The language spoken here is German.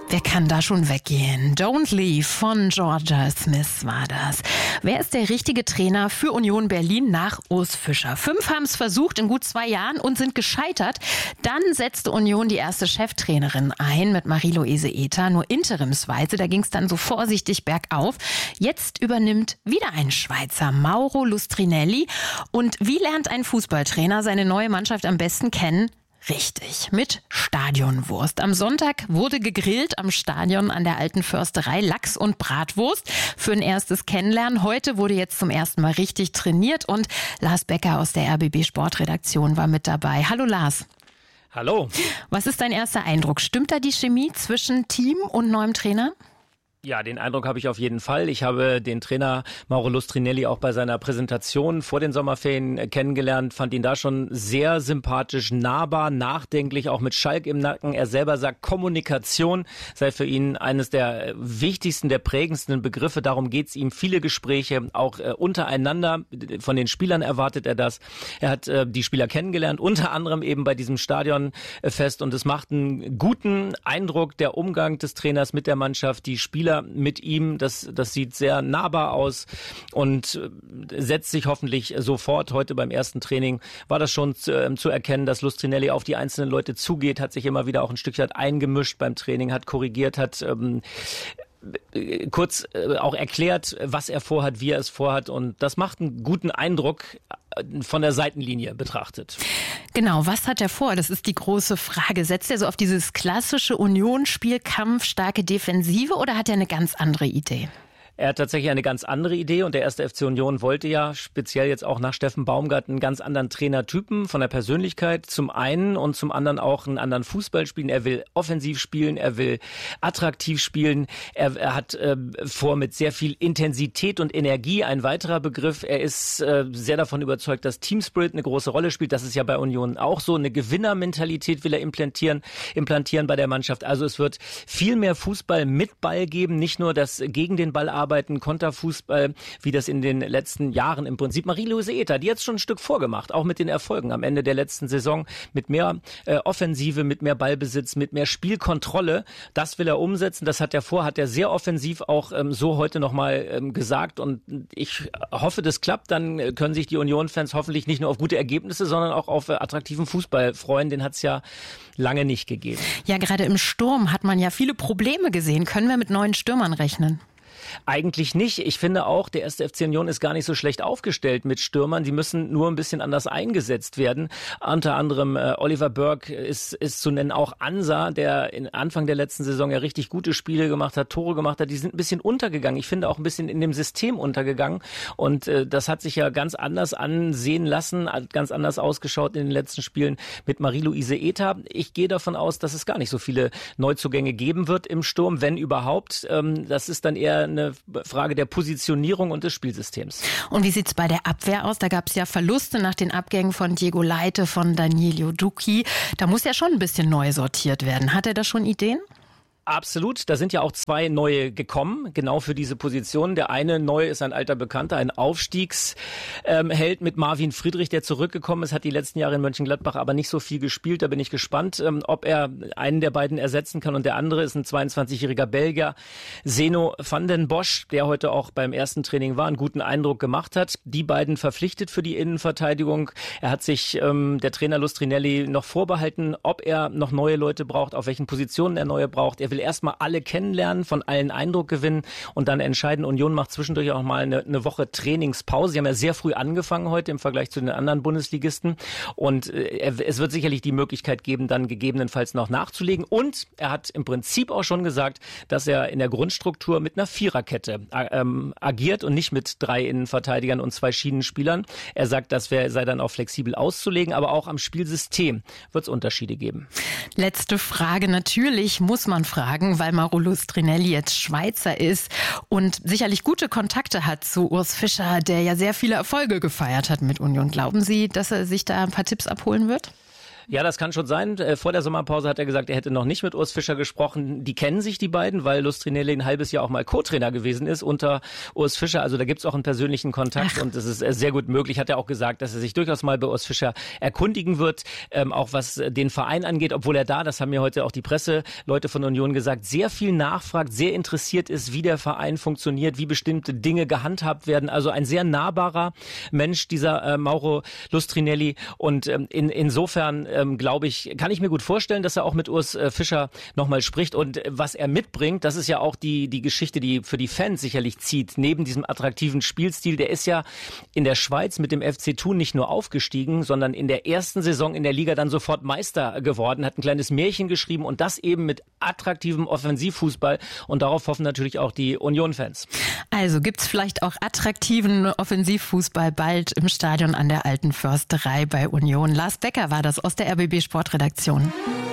Wer kann da schon weggehen? Don't Leave von Jorja Smith war das. Wer ist der richtige Trainer für Union Berlin nach Urs Fischer? 5 haben es versucht in gut 2 Jahren und sind gescheitert. Dann setzte Union die erste Cheftrainerin ein mit Marie-Louise Ether, nur interimsweise. Da ging es dann so vorsichtig bergauf. Jetzt übernimmt wieder ein Schweizer, Mauro Lustrinelli. Und wie lernt ein Fußballtrainer seine neue Mannschaft am besten kennen? Richtig, mit Stadionwurst. Am Sonntag wurde gegrillt am Stadion an der Alten Försterei, Lachs und Bratwurst für ein erstes Kennenlernen. Heute wurde jetzt zum ersten Mal richtig trainiert und Lars Becker aus der RBB Sportredaktion war mit dabei. Hallo Lars. Hallo. Was ist dein erster Eindruck? Stimmt da die Chemie zwischen Team und neuem Trainer? Ja, den Eindruck habe ich auf jeden Fall. Ich habe den Trainer Mauro Lustrinelli auch bei seiner Präsentation vor den Sommerferien kennengelernt, fand ihn da schon sehr sympathisch, nahbar, nachdenklich, auch mit Schalk im Nacken. Er selber sagt, Kommunikation sei für ihn eines der wichtigsten, der prägendsten Begriffe. Darum geht's ihm. Viele Gespräche, auch untereinander. Von den Spielern erwartet er das. Er hat die Spieler kennengelernt, unter anderem eben bei diesem Stadionfest. Und es macht einen guten Eindruck, der Umgang des Trainers mit der Mannschaft, die Spieler mit ihm, das sieht sehr nahbar aus und setzt sich hoffentlich sofort. Heute beim ersten Training war das schon zu erkennen, dass Lustrinelli auf die einzelnen Leute zugeht, hat sich immer wieder auch ein Stück weit eingemischt beim Training, hat korrigiert, hat kurz auch erklärt, was er vorhat, wie er es vorhat, und das macht einen guten Eindruck von der Seitenlinie betrachtet. Genau, was hat er vor? Das ist die große Frage. Setzt er so auf dieses klassische Unionsspiel, Kampf, starke Defensive, oder hat er eine ganz andere Idee? Er hat tatsächlich eine ganz andere Idee, und der erste FC Union wollte ja speziell jetzt auch nach Steffen Baumgart einen ganz anderen Trainertypen von der Persönlichkeit zum einen und zum anderen auch einen anderen Fußball spielen. Er will offensiv spielen, er will attraktiv spielen, er hat vor mit sehr viel Intensität und Energie, ein weiterer Begriff. Er ist sehr davon überzeugt, dass Teamspirit eine große Rolle spielt. Das ist ja bei Union auch so. Eine Gewinnermentalität will er implantieren bei der Mannschaft. Also es wird viel mehr Fußball mit Ball geben, nicht nur das gegen den Ball arbeiten, Konterfußball, wie das in den letzten Jahren im Prinzip Marie-Louise Ether, die jetzt schon ein Stück vorgemacht, auch mit den Erfolgen am Ende der letzten Saison, mit mehr Offensive, mit mehr Ballbesitz, mit mehr Spielkontrolle. Das will er umsetzen, das hat er vor, hat er sehr offensiv auch so heute nochmal gesagt, und ich hoffe, das klappt. Dann können sich die Union-Fans hoffentlich nicht nur auf gute Ergebnisse, sondern auch auf attraktiven Fußball freuen. Den hat es ja lange nicht gegeben. Ja, gerade im Sturm hat man ja viele Probleme gesehen. Können wir mit neuen Stürmern rechnen? Eigentlich nicht. Ich finde auch, der erste FC Union ist gar nicht so schlecht aufgestellt mit Stürmern. Die müssen nur ein bisschen anders eingesetzt werden. Unter anderem Oliver Burke ist zu nennen, auch Ansa, der Anfang der letzten Saison ja richtig gute Spiele gemacht hat, Tore gemacht hat. Die sind ein bisschen untergegangen. Ich finde auch ein bisschen in dem System untergegangen. Und das hat sich ja ganz anders ansehen lassen, hat ganz anders ausgeschaut in den letzten Spielen mit Marie-Louise Ether. Ich gehe davon aus, dass es gar nicht so viele Neuzugänge geben wird im Sturm, wenn überhaupt. Das ist dann eher eine Frage der Positionierung und des Spielsystems. Und wie sieht's bei der Abwehr aus? Da gab es ja Verluste nach den Abgängen von Diego Leite, von Danilo Ducchi. Da muss ja schon ein bisschen neu sortiert werden. Hat er da schon Ideen? Absolut. Da sind ja auch 2 neue gekommen, genau für diese Position. Der eine neue ist ein alter Bekannter, ein Aufstiegsheld mit Marvin Friedrich, der zurückgekommen ist, hat die letzten Jahre in Mönchengladbach aber nicht so viel gespielt. Da bin ich gespannt, ob er einen der beiden ersetzen kann. Und der andere ist ein 22-jähriger Belgier, Zeno van den Bosch, der heute auch beim ersten Training war, einen guten Eindruck gemacht hat. Die beiden verpflichtet für die Innenverteidigung. Er hat sich der Trainer Lustrinelli noch vorbehalten, ob er noch neue Leute braucht, auf welchen Positionen er neue braucht. Er will erstmal alle kennenlernen, von allen Eindruck gewinnen und dann entscheiden. Union macht zwischendurch auch mal eine Woche Trainingspause. Sie haben ja sehr früh angefangen heute im Vergleich zu den anderen Bundesligisten, und es wird sicherlich die Möglichkeit geben, dann gegebenenfalls noch nachzulegen, und er hat im Prinzip auch schon gesagt, dass er in der Grundstruktur mit einer Viererkette agiert und nicht mit 3 Innenverteidigern und 2 Schienenspielern. Er sagt, das sei dann auch flexibel auszulegen, aber auch am Spielsystem wird es Unterschiede geben. Letzte Frage. Natürlich muss man fragen, weil Mauro Lustrinelli jetzt Schweizer ist und sicherlich gute Kontakte hat zu Urs Fischer, der ja sehr viele Erfolge gefeiert hat mit Union. Glauben Sie, dass er sich da ein paar Tipps abholen wird? Ja, das kann schon sein. Vor der Sommerpause hat er gesagt, er hätte noch nicht mit Urs Fischer gesprochen. Die kennen sich, die beiden, weil Lustrinelli ein halbes Jahr auch mal Co-Trainer gewesen ist unter Urs Fischer. Also da gibt's auch einen persönlichen Kontakt und es ist sehr gut möglich. Hat er auch gesagt, dass er sich durchaus mal bei Urs Fischer erkundigen wird, auch was den Verein angeht, obwohl er da, das haben mir heute auch die Presseleute von Union gesagt, sehr viel nachfragt, sehr interessiert ist, wie der Verein funktioniert, wie bestimmte Dinge gehandhabt werden. Also ein sehr nahbarer Mensch, dieser Mauro Lustrinelli. Und insofern glaube ich, kann ich mir gut vorstellen, dass er auch mit Urs Fischer nochmal spricht. Und was er mitbringt, das ist ja auch die Geschichte, die für die Fans sicherlich zieht. Neben diesem attraktiven Spielstil, der ist ja in der Schweiz mit dem FC Thun nicht nur aufgestiegen, sondern in der ersten Saison in der Liga dann sofort Meister geworden, hat ein kleines Märchen geschrieben und das eben mit attraktivem Offensivfußball. Und darauf hoffen natürlich auch die Union-Fans. Also gibt's vielleicht auch attraktiven Offensivfußball bald im Stadion an der Alten Försterei bei Union. Lars Becker war das aus der RBB Sportredaktion.